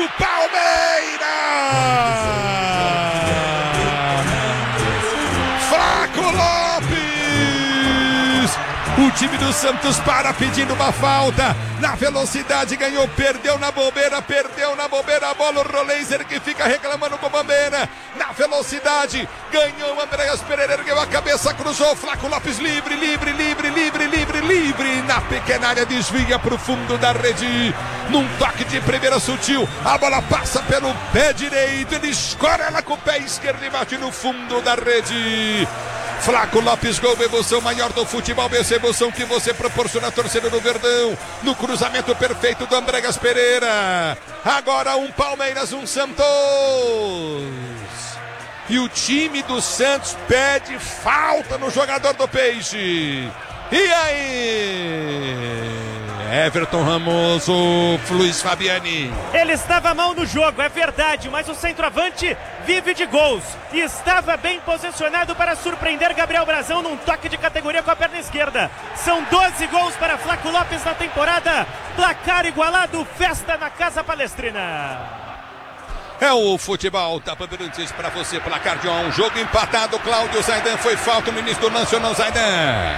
do Palmeiras! Flaco Lopes! O time do Santos para pedindo uma falta. Na velocidade ganhou, perdeu na bobeira, a bola, o Roleiser que fica reclamando com a bandeira. Na velocidade, ganhou, Andréas Pereira ergueu a cabeça, cruzou, Flaco Lopes livre. Na pequena área, desvia para o fundo da rede. Num toque de primeira sutil, a bola passa pelo pé direito, ele escora ela com o pé esquerdo e bate no fundo da rede. Flaco Lopes, gol, emoção maior do futebol, essa emoção que você proporciona à torcida do Verdão, no cruzamento perfeito do Andréas Pereira. Agora um Palmeiras, um Santos. E o time do Santos pede falta no jogador do Peixe. E aí? Everton Ramoso, Luiz Fabiani. Ele estava mal no jogo, é verdade, mas o centroavante vive de gols. E estava bem posicionado para surpreender Gabriel Brazão num toque de categoria com a perna esquerda. São 12 gols para Flaco Lopes na temporada. Placar igualado, festa na Casa Palestrina. É o futebol, tá Bandeirantes para você, placar de 1, jogo empatado, Cláudio Zaidan, foi falta no início do lance ou não, Zaidan?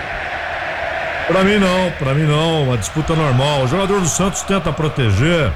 Pra mim não, uma disputa normal. O jogador do Santos tenta proteger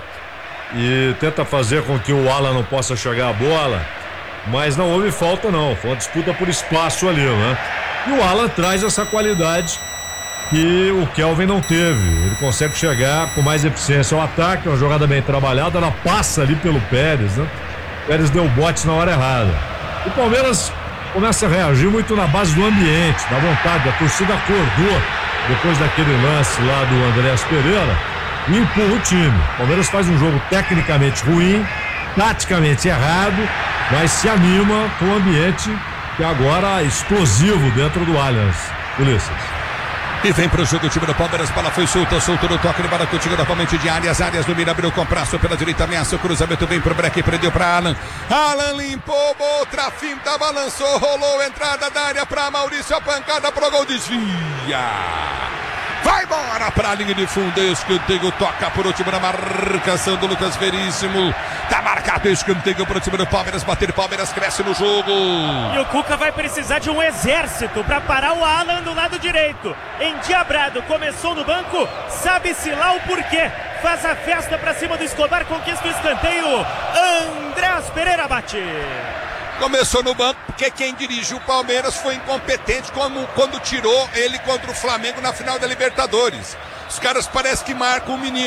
e tenta fazer com que o Alan não possa chegar a bola, mas não houve falta não, foi uma disputa por espaço ali, né? E o Alan traz essa qualidade que o Kelvin não teve, ele consegue chegar com mais eficiência ao ataque, uma jogada bem trabalhada, ela passa ali pelo Pérez, né? O Pérez deu bote na hora errada. O Palmeiras começa a reagir muito na base do ambiente, da vontade, a torcida acordou depois daquele lance lá do Andréas Pereira e empurra o time. O Palmeiras faz um jogo tecnicamente ruim, taticamente errado, mas se anima com o ambiente que agora é explosivo dentro do Allianz. Ulisses. E vem pro jogo o time do Palmeiras, bola foi solta no toque de bola contigo novamente de áreas do Mira, abriu com prazo pela direita, ameaça o cruzamento, vem pro break, prendeu pra Alan limpou, outra finta, balançou, rolou, entrada da área pra Maurício, a pancada pro gol, desvia, vai embora pra linha de fundo, escanteio, toca por último na marcação do Lucas Veríssimo, tá marcado escanteio pro time do Palmeiras, bater Palmeiras, cresce no jogo. E o Cuca vai precisar de um exército pra parar o Alan do lado direito, endiabrado, começou no banco, sabe-se lá o porquê, faz a festa pra cima do Escobar, conquista o escanteio, Andréas Pereira bate. Começou no banco porque quem dirigiu o Palmeiras foi incompetente quando tirou ele contra o Flamengo na final da Libertadores. Os caras parecem que marcam o menino.